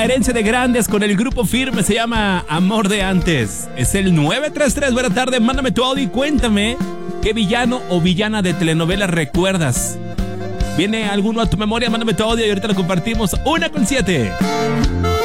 La Herencia de Grandes con el Grupo Firme, se llama Amor de Antes. Es el 933, buena tarde, mándame tu audio y cuéntame qué villano o villana de telenovela recuerdas. ¿Viene alguno a tu memoria? Mándame tu audio y ahorita lo compartimos. 1:07.